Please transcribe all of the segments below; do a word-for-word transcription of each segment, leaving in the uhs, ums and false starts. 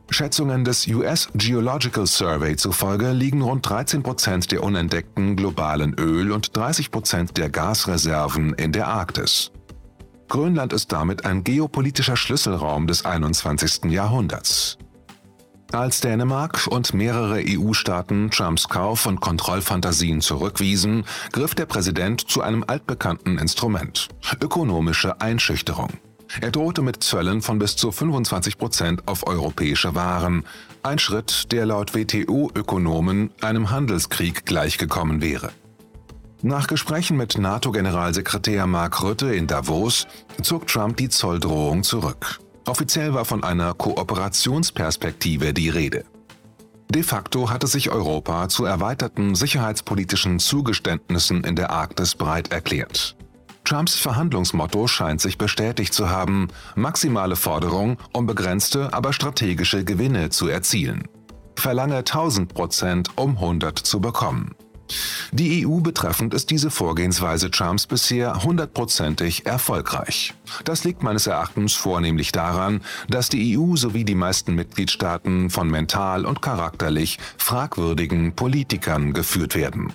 Schätzungen des U S Geological Survey zufolge liegen rund dreizehn Prozent der unentdeckten globalen Öl- und dreißig Prozent der Gasreserven in der Arktis. Grönland ist damit ein geopolitischer Schlüsselraum des einundzwanzigsten Jahrhunderts. Als Dänemark und mehrere E U-Staaten Trumps Kauf- und Kontrollfantasien zurückwiesen, griff der Präsident zu einem altbekannten Instrument: ökonomische Einschüchterung. Er drohte mit Zöllen von bis zu fünfundzwanzig Prozent auf europäische Waren, ein Schritt, der laut W T O-Ökonomen einem Handelskrieg gleichgekommen wäre. Nach Gesprächen mit NATO-Generalsekretär Mark Rutte in Davos zog Trump die Zolldrohung zurück. Offiziell war von einer Kooperationsperspektive die Rede. De facto hatte sich Europa zu erweiterten sicherheitspolitischen Zugeständnissen in der Arktis bereit erklärt. Trumps Verhandlungsmotto scheint sich bestätigt zu haben: maximale Forderung, um begrenzte, aber strategische Gewinne zu erzielen. Verlange tausend Prozent, um hundert zu bekommen. Die E U betreffend ist diese Vorgehensweise Trumps bisher hundertprozentig erfolgreich. Das liegt meines Erachtens vornehmlich daran, dass die E U sowie die meisten Mitgliedstaaten von mental und charakterlich fragwürdigen Politikern geführt werden.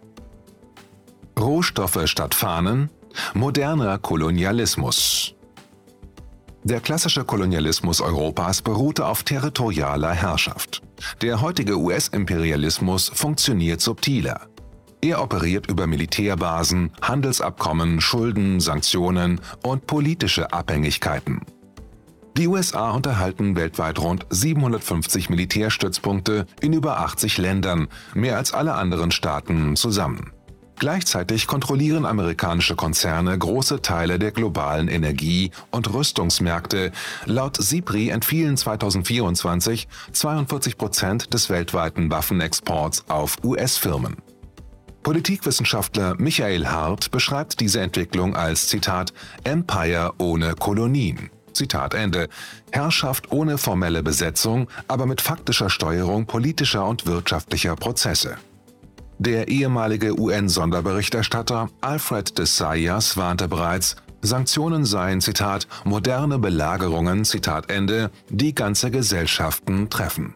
Rohstoffe statt Fahnen? Moderner Kolonialismus. Der klassische Kolonialismus Europas beruhte auf territorialer Herrschaft. Der heutige U S-Imperialismus funktioniert subtiler. Er operiert über Militärbasen, Handelsabkommen, Schulden, Sanktionen und politische Abhängigkeiten. Die U S A unterhalten weltweit rund siebenhundertfünfzig Militärstützpunkte in über achtzig Ländern, mehr als alle anderen Staaten zusammen. Gleichzeitig kontrollieren amerikanische Konzerne große Teile der globalen Energie- und Rüstungsmärkte. Laut SIPRI entfielen zweitausendvierundzwanzig zweiundvierzig Prozent des weltweiten Waffenexports auf U S-Firmen. Politikwissenschaftler Michael Hart beschreibt diese Entwicklung als, Zitat, Empire ohne Kolonien. Zitat Ende. Herrschaft ohne formelle Besetzung, aber mit faktischer Steuerung politischer und wirtschaftlicher Prozesse. Der ehemalige U N-Sonderberichterstatter Alfred de Zayas warnte bereits, Sanktionen seien, Zitat, moderne Belagerungen, Zitat Ende, die ganze Gesellschaften treffen.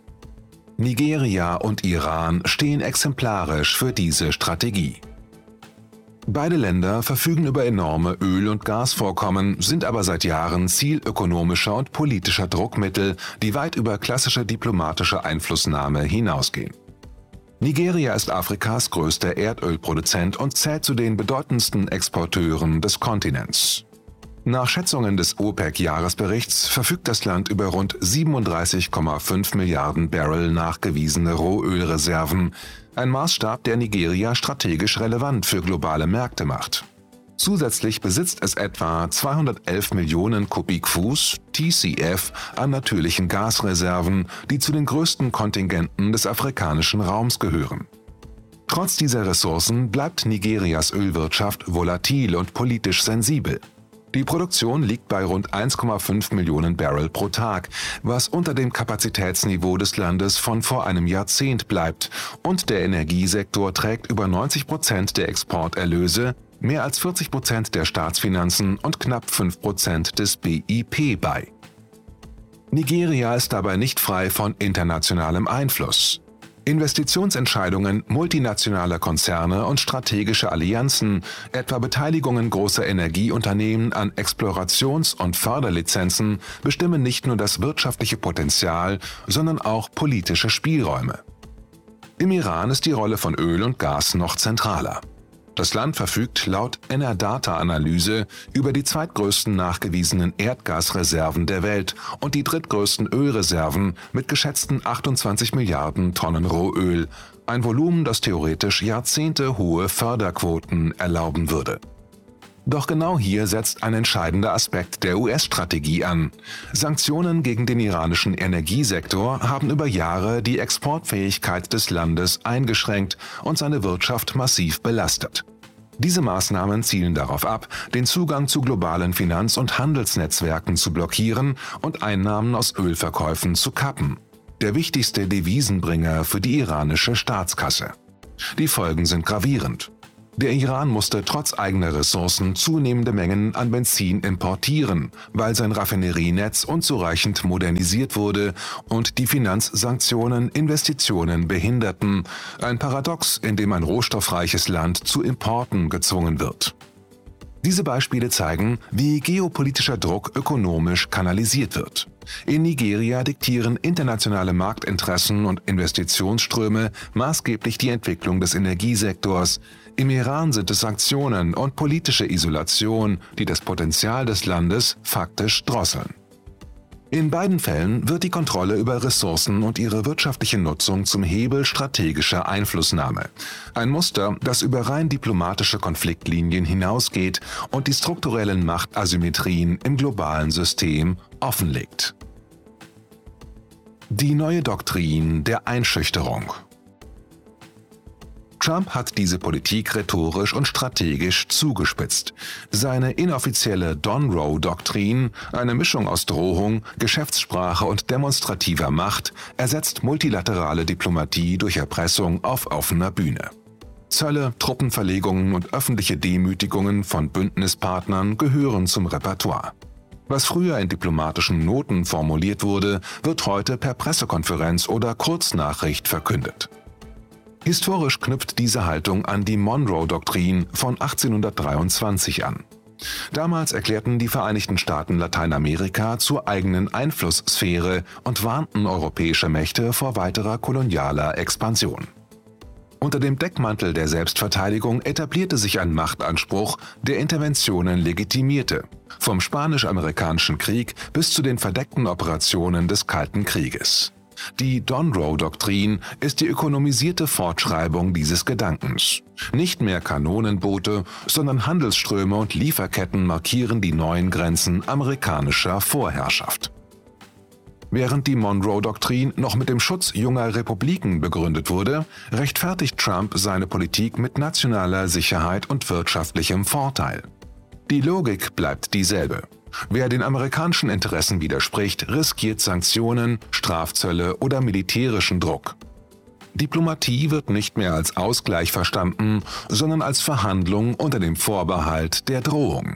Nigeria und Iran stehen exemplarisch für diese Strategie. Beide Länder verfügen über enorme Öl- und Gasvorkommen, sind aber seit Jahren Ziel ökonomischer und politischer Druckmittel, die weit über klassische diplomatische Einflussnahme hinausgehen. Nigeria ist Afrikas größter Erdölproduzent und zählt zu den bedeutendsten Exporteuren des Kontinents. Nach Schätzungen des OPEC-Jahresberichts verfügt das Land über rund siebenunddreißig Komma fünf Milliarden Barrel nachgewiesene Rohölreserven, ein Maßstab, der Nigeria strategisch relevant für globale Märkte macht. Zusätzlich besitzt es etwa zweihundertelf Millionen Kubikfuß T C F an natürlichen Gasreserven, die zu den größten Kontingenten des afrikanischen Raums gehören. Trotz dieser Ressourcen bleibt Nigerias Ölwirtschaft volatil und politisch sensibel. Die Produktion liegt bei rund eins Komma fünf Millionen Barrel pro Tag, was unter dem Kapazitätsniveau des Landes von vor einem Jahrzehnt bleibt, und der Energiesektor trägt über neunzig Prozent der Exporterlöse, mehr als vierzig Prozent der Staatsfinanzen und knapp fünf Prozent des B I P bei. Nigeria ist dabei nicht frei von internationalem Einfluss. Investitionsentscheidungen multinationaler Konzerne und strategische Allianzen, etwa Beteiligungen großer Energieunternehmen an Explorations- und Förderlizenzen, bestimmen nicht nur das wirtschaftliche Potenzial, sondern auch politische Spielräume. Im Iran ist die Rolle von Öl und Gas noch zentraler. Das Land verfügt laut Enerdata-Analyse über die zweitgrößten nachgewiesenen Erdgasreserven der Welt und die drittgrößten Ölreserven mit geschätzten achtundzwanzig Milliarden Tonnen Rohöl, ein Volumen, das theoretisch jahrzehntehohe Förderquoten erlauben würde. Doch genau hier setzt ein entscheidender Aspekt der U S-Strategie an. Sanktionen gegen den iranischen Energiesektor haben über Jahre die Exportfähigkeit des Landes eingeschränkt und seine Wirtschaft massiv belastet. Diese Maßnahmen zielen darauf ab, den Zugang zu globalen Finanz- und Handelsnetzwerken zu blockieren und Einnahmen aus Ölverkäufen zu kappen. Der wichtigste Devisenbringer für die iranische Staatskasse. Die Folgen sind gravierend. Der Iran musste trotz eigener Ressourcen zunehmende Mengen an Benzin importieren, weil sein Raffinerienetz unzureichend modernisiert wurde und die Finanzsanktionen Investitionen behinderten, ein Paradox, in dem ein rohstoffreiches Land zu Importen gezwungen wird. Diese Beispiele zeigen, wie geopolitischer Druck ökonomisch kanalisiert wird. In Nigeria diktieren internationale Marktinteressen und Investitionsströme maßgeblich die Entwicklung des Energiesektors. Im Iran sind es Sanktionen und politische Isolation, die das Potenzial des Landes faktisch drosseln. In beiden Fällen wird die Kontrolle über Ressourcen und ihre wirtschaftliche Nutzung zum Hebel strategischer Einflussnahme. Ein Muster, das über rein diplomatische Konfliktlinien hinausgeht und die strukturellen Machtasymmetrien im globalen System offenlegt. Die neue Doktrin der Einschüchterung. Trump hat diese Politik rhetorisch und strategisch zugespitzt. Seine inoffizielle Donroe-Doktrin, eine Mischung aus Drohung, Geschäftssprache und demonstrativer Macht, ersetzt multilaterale Diplomatie durch Erpressung auf offener Bühne. Zölle, Truppenverlegungen und öffentliche Demütigungen von Bündnispartnern gehören zum Repertoire. Was früher in diplomatischen Noten formuliert wurde, wird heute per Pressekonferenz oder Kurznachricht verkündet. Historisch knüpft diese Haltung an die Monroe-Doktrin von achtzehnhundertdreiundzwanzig an. Damals erklärten die Vereinigten Staaten Lateinamerika zur eigenen Einflusssphäre und warnten europäische Mächte vor weiterer kolonialer Expansion. Unter dem Deckmantel der Selbstverteidigung etablierte sich ein Machtanspruch, der Interventionen legitimierte, vom Spanisch-Amerikanischen Krieg bis zu den verdeckten Operationen des Kalten Krieges. Die Donroe-Doktrin ist die ökonomisierte Fortschreibung dieses Gedankens. Nicht mehr Kanonenboote, sondern Handelsströme und Lieferketten markieren die neuen Grenzen amerikanischer Vorherrschaft. Während die Monroe-Doktrin noch mit dem Schutz junger Republiken begründet wurde, rechtfertigt Trump seine Politik mit nationaler Sicherheit und wirtschaftlichem Vorteil. Die Logik bleibt dieselbe. Wer den amerikanischen Interessen widerspricht, riskiert Sanktionen, Strafzölle oder militärischen Druck. Diplomatie wird nicht mehr als Ausgleich verstanden, sondern als Verhandlung unter dem Vorbehalt der Drohung.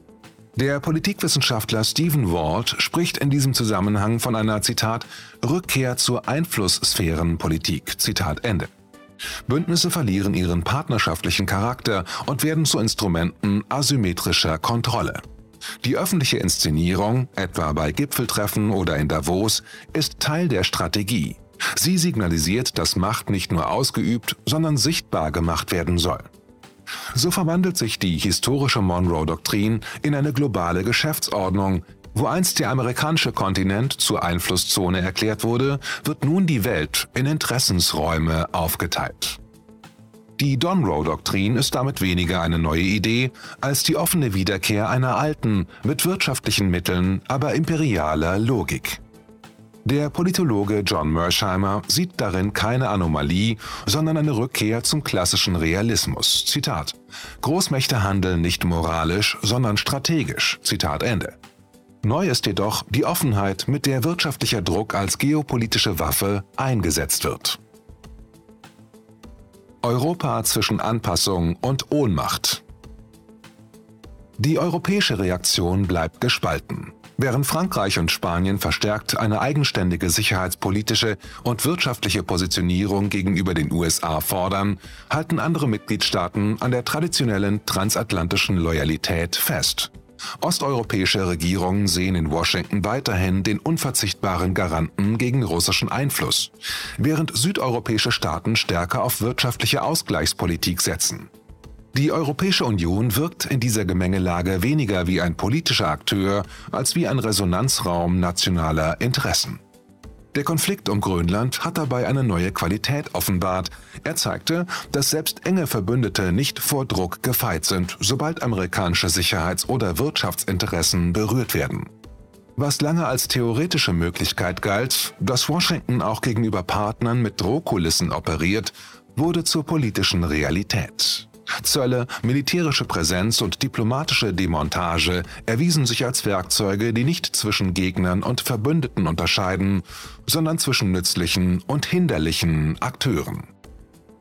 Der Politikwissenschaftler Stephen Walt spricht in diesem Zusammenhang von einer, Zitat, Rückkehr zur Einflusssphärenpolitik, Zitat Ende. Bündnisse verlieren ihren partnerschaftlichen Charakter und werden zu Instrumenten asymmetrischer Kontrolle. Die öffentliche Inszenierung, etwa bei Gipfeltreffen oder in Davos, ist Teil der Strategie. Sie signalisiert, dass Macht nicht nur ausgeübt, sondern sichtbar gemacht werden soll. So verwandelt sich die historische Monroe-Doktrin in eine globale Geschäftsordnung. Wo einst der amerikanische Kontinent zur Einflusszone erklärt wurde, wird nun die Welt in Interessensräume aufgeteilt. Die Donroe-Doktrin ist damit weniger eine neue Idee als die offene Wiederkehr einer alten, mit wirtschaftlichen Mitteln, aber imperialer Logik. Der Politologe John Mersheimer sieht darin keine Anomalie, sondern eine Rückkehr zum klassischen Realismus. Zitat: Großmächte handeln nicht moralisch, sondern strategisch. Zitat Ende. Neu ist jedoch die Offenheit, mit der wirtschaftlicher Druck als geopolitische Waffe eingesetzt wird. Europa zwischen Anpassung und Ohnmacht. Die europäische Reaktion bleibt gespalten. Während Frankreich und Spanien verstärkt eine eigenständige sicherheitspolitische und wirtschaftliche Positionierung gegenüber den U S A fordern, halten andere Mitgliedstaaten an der traditionellen transatlantischen Loyalität fest. Osteuropäische Regierungen sehen in Washington weiterhin den unverzichtbaren Garanten gegen russischen Einfluss, während südeuropäische Staaten stärker auf wirtschaftliche Ausgleichspolitik setzen. Die Europäische Union wirkt in dieser Gemengelage weniger wie ein politischer Akteur als wie ein Resonanzraum nationaler Interessen. Der Konflikt um Grönland hat dabei eine neue Qualität offenbart. Er zeigte, dass selbst enge Verbündete nicht vor Druck gefeit sind, sobald amerikanische Sicherheits- oder Wirtschaftsinteressen berührt werden. Was lange als theoretische Möglichkeit galt, dass Washington auch gegenüber Partnern mit Drohkulissen operiert, wurde zur politischen Realität. Zölle, militärische Präsenz und diplomatische Demontage erwiesen sich als Werkzeuge, die nicht zwischen Gegnern und Verbündeten unterscheiden, sondern zwischen nützlichen und hinderlichen Akteuren.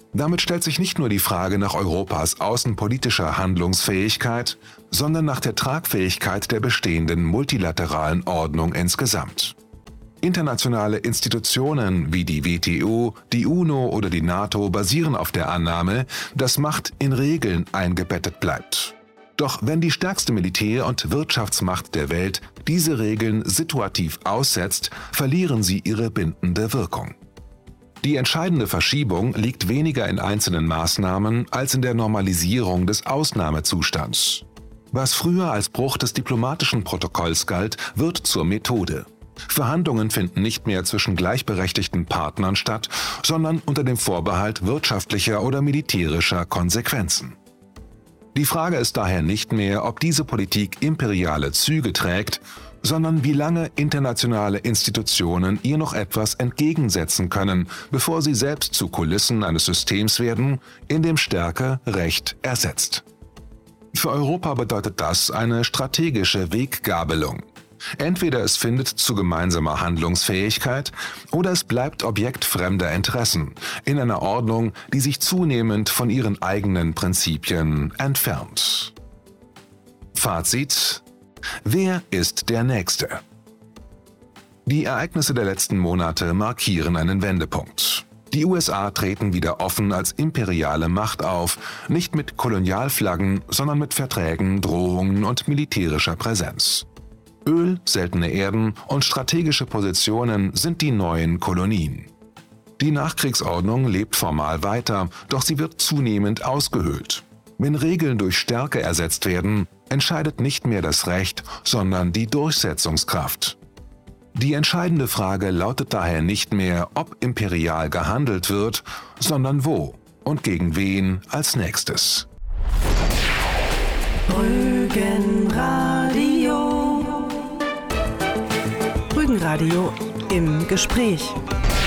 Damit stellt sich nicht nur die Frage nach Europas außenpolitischer Handlungsfähigkeit, sondern nach der Tragfähigkeit der bestehenden multilateralen Ordnung insgesamt. Internationale Institutionen wie die W T O, die UNO oder die NATO basieren auf der Annahme, dass Macht in Regeln eingebettet bleibt. Doch wenn die stärkste Militär- und Wirtschaftsmacht der Welt diese Regeln situativ aussetzt, verlieren sie ihre bindende Wirkung. Die entscheidende Verschiebung liegt weniger in einzelnen Maßnahmen als in der Normalisierung des Ausnahmezustands. Was früher als Bruch des diplomatischen Protokolls galt, wird zur Methode. Verhandlungen finden nicht mehr zwischen gleichberechtigten Partnern statt, sondern unter dem Vorbehalt wirtschaftlicher oder militärischer Konsequenzen. Die Frage ist daher nicht mehr, ob diese Politik imperiale Züge trägt, sondern wie lange internationale Institutionen ihr noch etwas entgegensetzen können, bevor sie selbst zu Kulissen eines Systems werden, in dem Stärke Recht ersetzt. Für Europa bedeutet das eine strategische Weggabelung. Entweder es findet zu gemeinsamer Handlungsfähigkeit oder es bleibt Objekt fremder Interessen in einer Ordnung, die sich zunehmend von ihren eigenen Prinzipien entfernt. Fazit: Wer ist der Nächste? Die Ereignisse der letzten Monate markieren einen Wendepunkt. Die U S A treten wieder offen als imperiale Macht auf, nicht mit Kolonialflaggen, sondern mit Verträgen, Drohungen und militärischer Präsenz. Öl, seltene Erden und strategische Positionen sind die neuen Kolonien. Die Nachkriegsordnung lebt formal weiter, doch sie wird zunehmend ausgehöhlt. Wenn Regeln durch Stärke ersetzt werden, entscheidet nicht mehr das Recht, sondern die Durchsetzungskraft. Die entscheidende Frage lautet daher nicht mehr, ob imperial gehandelt wird, sondern wo und gegen wen als nächstes. Rügenradio. Rügenradio im Gespräch.